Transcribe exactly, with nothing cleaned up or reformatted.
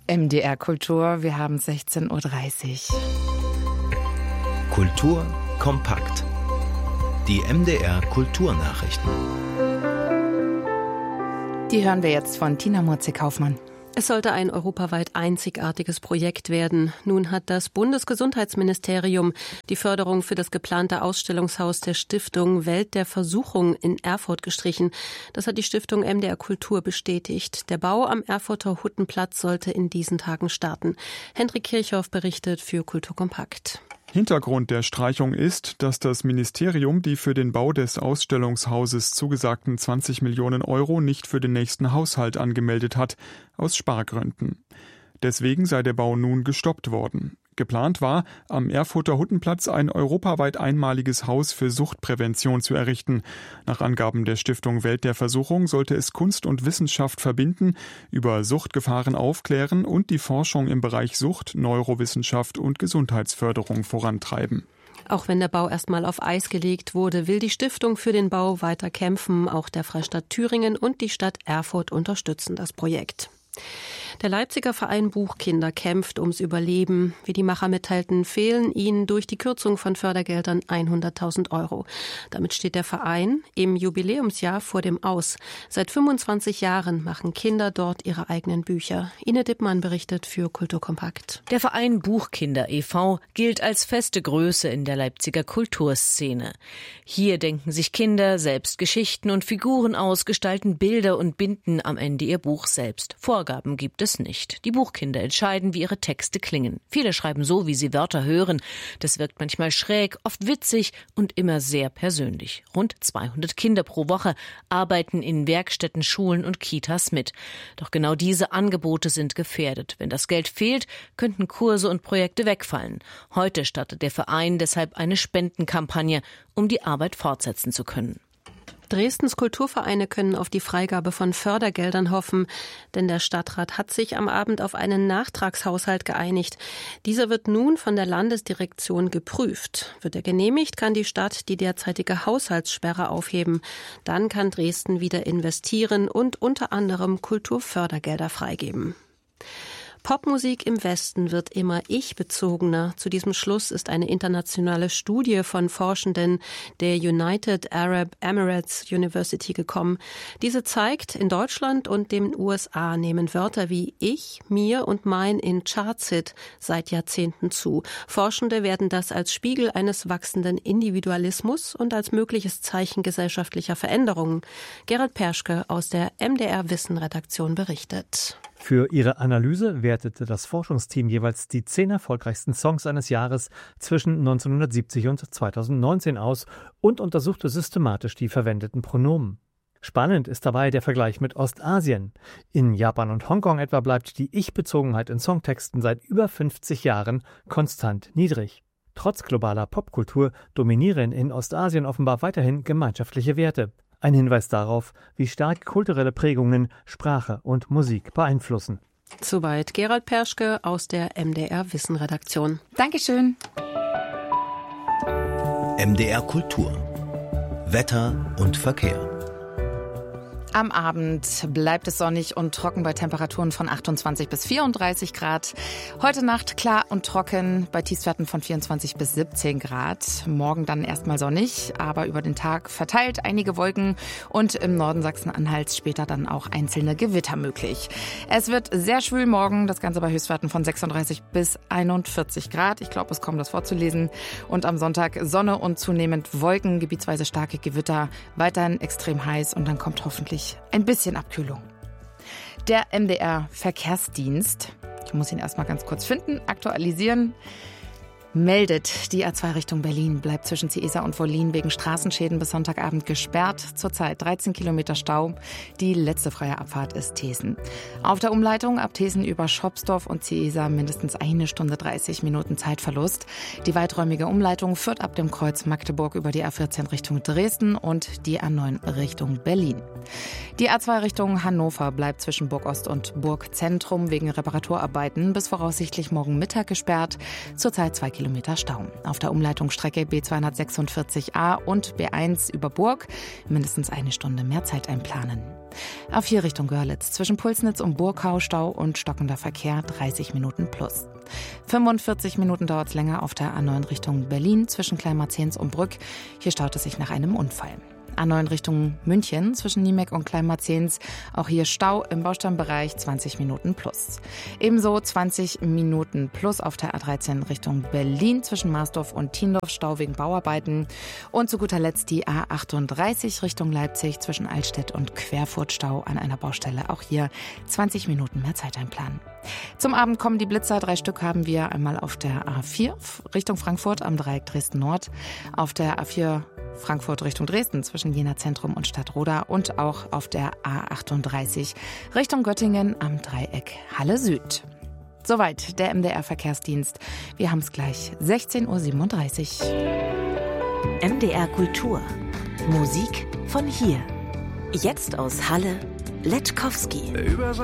M D R Kultur, wir haben sechzehn Uhr dreißig. Kultur kompakt. Die M D R Kulturnachrichten. Die hören wir jetzt von Tina Murze-Kaufmann. Es sollte ein europaweit einzigartiges Projekt werden. Nun hat das Bundesgesundheitsministerium die Förderung für das geplante Ausstellungshaus der Stiftung Welt der Versuchung in Erfurt gestrichen. Das hat die Stiftung M D R Kultur bestätigt. Der Bau am Erfurter Huttenplatz sollte in diesen Tagen starten. Hendrik Kirchhoff berichtet für Kultur Kompakt. Hintergrund der Streichung ist, dass das Ministerium die für den Bau des Ausstellungshauses zugesagten zwanzig Millionen Euro nicht für den nächsten Haushalt angemeldet hat, aus Spargründen. Deswegen sei der Bau nun gestoppt worden. Geplant war, am Erfurter Huttenplatz ein europaweit einmaliges Haus für Suchtprävention zu errichten. Nach Angaben der Stiftung Welt der Versuchung sollte es Kunst und Wissenschaft verbinden, über Suchtgefahren aufklären und die Forschung im Bereich Sucht, Neurowissenschaft und Gesundheitsförderung vorantreiben. Auch wenn der Bau erstmal auf Eis gelegt wurde, will die Stiftung für den Bau weiter kämpfen. Auch der Freistaat Thüringen und die Stadt Erfurt unterstützen das Projekt. Der Leipziger Verein Buchkinder kämpft ums Überleben. Wie die Macher mitteilten, fehlen ihnen durch die Kürzung von Fördergeldern hunderttausend Euro. Damit steht der Verein im Jubiläumsjahr vor dem Aus. Seit fünfundzwanzig Jahren machen Kinder dort ihre eigenen Bücher. Ine Dippmann berichtet für Kultur Kompakt. Der Verein Buchkinder e V gilt als feste Größe in der Leipziger Kulturszene. Hier denken sich Kinder selbst Geschichten und Figuren aus, gestalten Bilder und binden am Ende ihr Buch selbst. Vorgaben gibt es nicht. Die Buchkinder entscheiden, wie ihre Texte klingen. Viele schreiben so, wie sie Wörter hören. Das wirkt manchmal schräg, oft witzig und immer sehr persönlich. Rund zweihundert Kinder pro Woche arbeiten in Werkstätten, Schulen und Kitas mit. Doch genau diese Angebote sind gefährdet. Wenn das Geld fehlt, könnten Kurse und Projekte wegfallen. Heute startet der Verein deshalb eine Spendenkampagne, um die Arbeit fortsetzen zu können. Dresdens Kulturvereine können auf die Freigabe von Fördergeldern hoffen, denn der Stadtrat hat sich am Abend auf einen Nachtragshaushalt geeinigt. Dieser wird nun von der Landesdirektion geprüft. Wird er genehmigt, kann die Stadt die derzeitige Haushaltssperre aufheben. Dann kann Dresden wieder investieren und unter anderem Kulturfördergelder freigeben. Popmusik im Westen wird immer ich-bezogener. Zu diesem Schluss ist eine internationale Studie von Forschenden der United Arab Emirates University gekommen. Diese zeigt, in Deutschland und den U S A nehmen Wörter wie ich, mir und mein in Chartshit seit Jahrzehnten zu. Forschende werden das als Spiegel eines wachsenden Individualismus und als mögliches Zeichen gesellschaftlicher Veränderungen. Gerald Perschke aus der M D R Wissen-Redaktion berichtet. Für ihre Analyse wertete das Forschungsteam jeweils die zehn erfolgreichsten Songs eines Jahres zwischen neunzehnhundertsiebzig und zweitausendneunzehn aus und untersuchte systematisch die verwendeten Pronomen. Spannend ist dabei der Vergleich mit Ostasien. In Japan und Hongkong etwa bleibt die Ich-Bezogenheit in Songtexten seit über fünfzig Jahren konstant niedrig. Trotz globaler Popkultur dominieren in Ostasien offenbar weiterhin gemeinschaftliche Werte. Ein Hinweis darauf, wie stark kulturelle Prägungen Sprache und Musik beeinflussen. Soweit Gerald Perschke aus der M D R Wissen-Redaktion. Dankeschön. M D R Kultur. Wetter und Verkehr. Am Abend bleibt es sonnig und trocken bei Temperaturen von achtundzwanzig bis vierunddreißig Grad. Heute Nacht klar und trocken bei Tiefstwerten von vierundzwanzig bis siebzehn Grad. Morgen dann erstmal sonnig, aber über den Tag verteilt einige Wolken und im Norden Sachsen-Anhalts später dann auch einzelne Gewitter möglich. Es wird sehr schwül morgen, das Ganze bei Höchstwerten von sechsunddreißig bis einundvierzig Grad. Ich glaube, es kommt das vorzulesen. Und am Sonntag Sonne und zunehmend Wolken, gebietsweise starke Gewitter, weiterhin extrem heiß und dann kommt hoffentlich ein bisschen Abkühlung. Der M D R Verkehrsdienst, ich muss ihn erstmal ganz kurz finden, aktualisieren, meldet, die A zwei Richtung Berlin bleibt zwischen Ciesa und Wollin wegen Straßenschäden bis Sonntagabend gesperrt. Zurzeit dreizehn Kilometer Stau. Die letzte freie Abfahrt ist Thesen. Auf der Umleitung ab Thesen über Schopsdorf und Ciesa mindestens eine Stunde dreißig Minuten Zeitverlust. Die weiträumige Umleitung führt ab dem Kreuz Magdeburg über die A vierzehn Richtung Dresden und die A neun Richtung Berlin. Die A zwei Richtung Hannover bleibt zwischen Burgost und Burgzentrum wegen Reparaturarbeiten bis voraussichtlich morgen Mittag gesperrt. Zurzeit zwei Kilometer Kilometer Stau. Auf der Umleitungsstrecke B zweihundertsechsundvierzig a und B eins über Burg mindestens eine Stunde mehr Zeit einplanen. A vier Richtung Görlitz, zwischen Pulsnitz und Burgau Stau und stockender Verkehr, dreißig Minuten plus. fünfundvierzig Minuten dauert es länger auf der A neun Richtung Berlin, zwischen Kleinmarzens und Brück. Hier staut es sich nach einem Unfall. A neun Richtung München, zwischen Niemek und Kleinmarzens. Auch hier Stau im Bausteinbereich, zwanzig Minuten plus. Ebenso zwanzig Minuten plus auf der A dreizehn Richtung Berlin, zwischen Marsdorf und Tiendorf, Stau wegen Bauarbeiten. Und zu guter Letzt die A achtunddreißig Richtung Leipzig, zwischen Altstedt und Querfurt, Stau an einer Baustelle. Auch hier zwanzig Minuten mehr Zeit einplanen. Zum Abend kommen die Blitzer. Drei Stück haben wir einmal auf der A vier Richtung Frankfurt am Dreieck Dresden-Nord, auf der A vier Frankfurt Richtung Dresden zwischen Jena Zentrum und Stadtroda und auch auf der A achtunddreißig Richtung Göttingen am Dreieck Halle Süd. Soweit der M D R-Verkehrsdienst. Wir haben es gleich, sechzehn Uhr siebenunddreißig. M D R Kultur. Musik von hier. Jetzt aus Halle, Letkowski.